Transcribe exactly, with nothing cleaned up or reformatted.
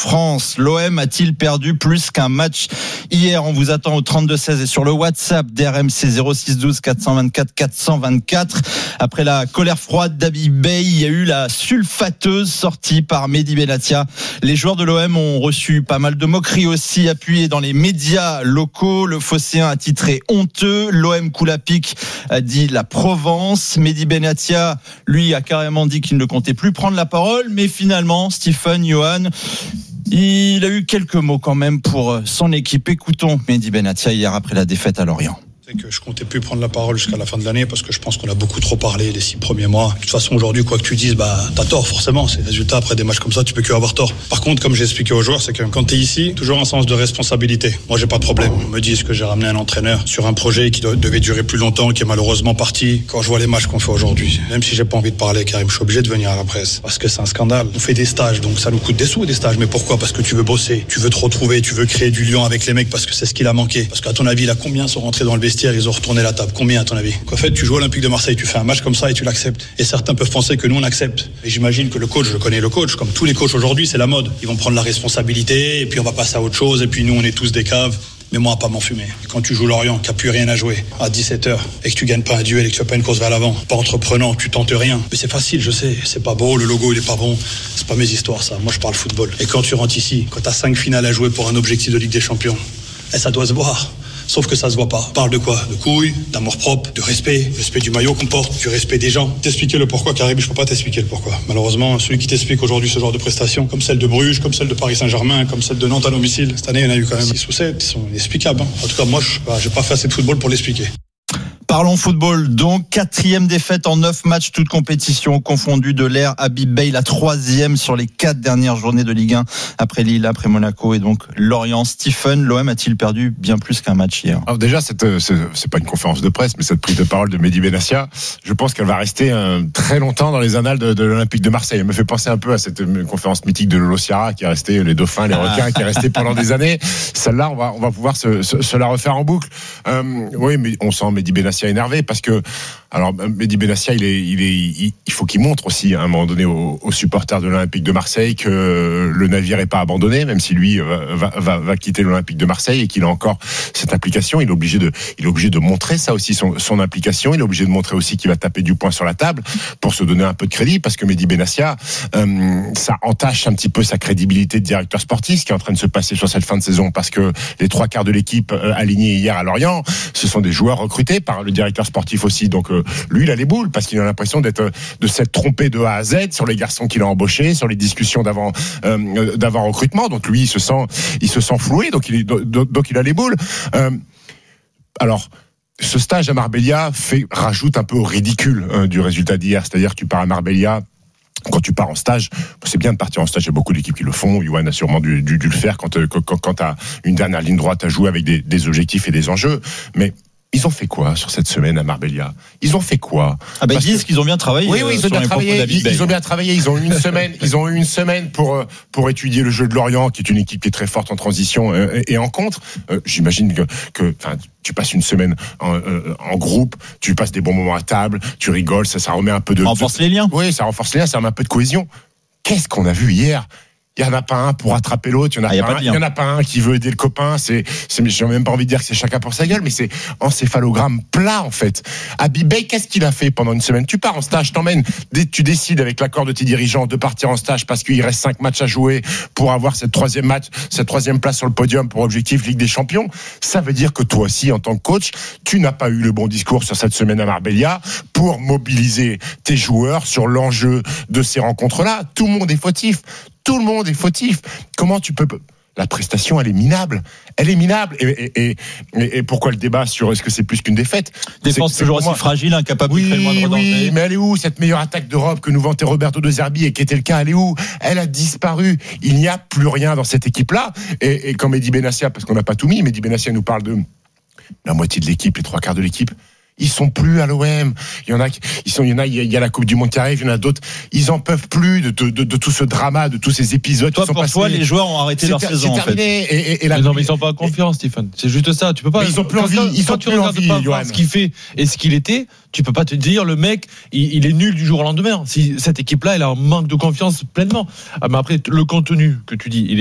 France. L'O M a-t-il perdu plus qu'un match hier? On vous attend au trente-deux seize et sur le WhatsApp d'R M C zéro six douze quatre cent vingt-quatre quatre cent vingt-quatre. Après la colère froide d'Habib Beye, il y a eu la sulfateuse sortie par Mehdi Benatia. Les joueurs de l'O M ont reçu pas mal de moqueries aussi, appuyées dans les médias locaux. Le Phocéen a titré honteux. L'O M coule à pic, a dit la Provence. Mehdi Benatia, lui, a carrément dit qu'il ne comptait plus prendre la parole. Mais finalement, Stephen, Johan, il a eu quelques mots quand même pour son équipe. Écoutons Mehdi Benatia hier après la défaite à Lorient. C'est que je comptais plus prendre la parole jusqu'à la fin de l'année parce que je pense qu'on a beaucoup trop parlé les six premiers mois. De toute façon, aujourd'hui, quoi que tu dises, bah, t'as tort, forcément. C'est le résultat après des matchs comme ça, tu peux que avoir tort. Par contre, comme j'ai expliqué aux joueurs, c'est que quand t'es ici, toujours un sens de responsabilité. Moi, j'ai pas de problème. On me dit que j'ai ramené un entraîneur sur un projet qui devait durer plus longtemps, qui est malheureusement parti. Quand je vois les matchs qu'on fait aujourd'hui, même si j'ai pas envie de parler, Karim, je suis obligé de venir à la presse parce que c'est un scandale. On fait des stages, donc ça nous coûte des sous, des stages. Mais pourquoi? Parce que tu veux bosser, tu veux te retrouver, tu veux créer du lien avec les mecs parce que c'est ce qu'il a manqué. Parce qu'à ton avis, là, combien sont rentrés dans le vestiaire, ils ont retourné la table. Combien à ton avis? En fait, tu joues à Olympique de Marseille, tu fais un match comme ça et tu l'acceptes. Et certains peuvent penser que nous on accepte. Et j'imagine que le coach, je connais le coach, comme tous les coachs aujourd'hui, c'est la mode. Ils vont prendre la responsabilité et puis on va passer à autre chose et puis nous on est tous des caves. Mais moi, pas m'en fumer. Et quand tu joues Lorient, qui a plus rien à jouer à dix-sept heures et que tu gagnes pas un duel et que tu fais pas une course vers l'avant, pas entreprenant, tu tentes rien. Mais c'est facile, je sais. C'est pas beau, le logo il est pas bon. C'est pas mes histoires ça. Moi je parle football. Et quand tu rentres ici, quand t'as cinq finales à jouer pour un objectif de Ligue des Champions, et ça doit se voir. Sauf que ça se voit pas. On parle de quoi? De couilles, d'amour propre, de respect, respect du maillot qu'on porte, du respect des gens. T'expliquer le pourquoi, Karim, je peux pas t'expliquer le pourquoi. Malheureusement, celui qui t'explique aujourd'hui ce genre de prestations, comme celle de Bruges, comme celle de Paris Saint-Germain, comme celle de Nantes à domicile, cette année, il y en a eu quand même six ou sept, ils sont inexplicables. Hein. En tout cas, moi, je bah, j'ai pas fait assez de football pour l'expliquer. Parlons football, donc quatrième défaite en neuf matchs, toutes compétitions confondues de l'ère Habib Beye, la troisième sur les quatre dernières journées de Ligue un, après Lille, après Monaco et donc Lorient. Stephen, l'O M a-t-il perdu bien plus qu'un match hier? Alors déjà, cette, c'est, c'est pas une conférence de presse, mais cette prise de parole de Mehdi Benatia, je pense qu'elle va rester euh, très longtemps dans les annales de, de l'Olympique de Marseille. Elle me fait penser un peu à cette euh, conférence mythique de Lolo Ciara qui est restée, les dauphins, les requins, qui est restée pendant des années. Celle-là, on va, on va pouvoir se, se, se la refaire en boucle. Euh, oui, mais on sent Mehdi Benatia énervé parce que, alors, Mehdi Benatia, il est, il est, il, il faut qu'il montre aussi à un moment donné aux, aux supporters de l'Olympique de Marseille que le navire est pas abandonné, même si lui va, va, va quitter l'Olympique de Marseille et qu'il a encore cette implication. Il est obligé de, il est obligé de montrer ça aussi, son, son implication. Il est obligé de montrer aussi qu'il va taper du poing sur la table pour se donner un peu de crédit, parce que Mehdi Benatia, euh, ça entache un petit peu sa crédibilité de directeur sportif, ce qui est en train de se passer sur cette fin de saison, parce que les trois quarts de l'équipe euh, alignée hier à Lorient, ce sont des joueurs recrutés par le directeur sportif aussi. Donc euh, lui, il a les boules parce qu'il a l'impression d'être, de s'être trompé de A à Z sur les garçons qu'il a embauchés, sur les discussions d'avant, euh, d'avant recrutement. Donc lui, il se sent, il se sent floué. Donc il, est, donc, donc il a les boules. Euh, alors. Ce stage à Marbella fait, rajoute un peu au ridicule hein, du résultat d'hier. C'est-à-dire que tu pars à Marbella. Quand tu pars en stage, c'est bien de partir en stage. Il y a beaucoup d'équipes qui le font. Yoann a sûrement dû, dû, dû le faire quand, quand, quand tu as une dernière ligne droite à jouer avec des, des objectifs et des enjeux. Mais ils ont fait quoi sur cette semaine à Marbella? Ils ont fait quoi? Ah ben bah, ils disent que... qu'ils ont bien travaillé. Oui, oui, ils ont bien travaillé. Ils, ils ont bien travaillé. Ils ont eu une semaine. Ils ont eu une semaine pour pour étudier le jeu de Lorient, qui est une équipe qui est très forte en transition et, et en contre. Euh, j'imagine que que enfin. Tu passes une semaine en, euh, en groupe, tu passes des bons moments à table, tu rigoles, ça, ça remet un peu de... renforce les liens. Oui, ça renforce les liens, ça remet un peu de cohésion. Qu'est-ce qu'on a vu hier? Il y en a pas un pour attraper l'autre, il y en a, ah, pas, un, il y en a pas un qui veut aider le copain. C'est, c'est, j'ai même pas envie de dire que c'est chacun pour sa gueule, mais c'est encéphalogramme plat en fait. Habib Beye, qu'est-ce qu'il a fait pendant une semaine? Tu pars en stage, t'emmènes, tu décides avec l'accord de tes dirigeants de partir en stage parce qu'il reste cinq matchs à jouer pour avoir cette troisième match, cette troisième place sur le podium pour objectif Ligue des Champions. Ça veut dire que toi aussi, en tant que coach, tu n'as pas eu le bon discours sur cette semaine à Marbella pour mobiliser tes joueurs sur l'enjeu de ces rencontres-là. Tout le monde est fautif. Tout le monde est fautif. Comment tu peux... La prestation, elle est minable. Elle est minable. Et, et, et, et pourquoi le débat sur est-ce que c'est plus qu'une défaite? Défense toujours aussi fragile, incapable oui, de créer le moindre danger. Oui, mais elle est où cette meilleure attaque d'Europe que nous vantait Roberto De Zerbi et qui était le cas? Elle est où? Elle a disparu. Il n'y a plus rien dans cette équipe-là. Et, et quand Mehdi Benatia, parce qu'on n'a pas tout mis, Mehdi Benatia nous parle de la moitié de l'équipe, les trois quarts de l'équipe. Ils sont plus à l'O M. Il y en a, ils sont, il y en a, il y a la Coupe du Monde qui arrive, il y en a d'autres. Ils en peuvent plus de, de, de, de tout ce drama, de tous ces épisodes. Toi, qui sont pour passés. toi, les joueurs ont arrêté c'est leur ter- saison. C'est terminé. En fait. et, et, et la... mais non, mais ils sont pas en confiance, Stéphane. C'est juste ça. Tu peux pas. Mais ils ont plus envie. Quand, ils quand ont tu plus regardes envie, pas Yoann. voir ce qu'il fait et ce qu'il était, tu peux pas te dire le mec, il, il est nul du jour au lendemain. Si cette équipe-là, elle a un manque de confiance pleinement. Ah, mais après, le contenu que tu dis, il est